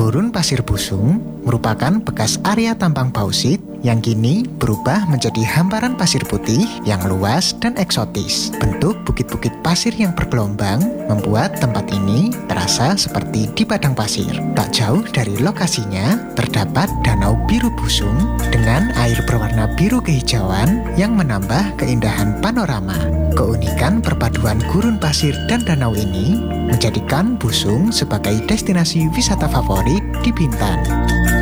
Gurun Pasir Busung merupakan bekas area tambang bausit yang kini berubah menjadi hamparan pasir putih yang luas dan eksotis. Bentuk bukit-bukit pasir yang bergelombang membuat tempat ini terasa seperti di padang pasir. Tak jauh dari lokasinya terdapat Danau Biru Busung dengan air berwarna biru kehijauan yang menambah keindahan panorama. Keunikan perpaduan gurun pasir dan danau ini menjadikan Busung sebagai destinasi wisata favorit di Bintan.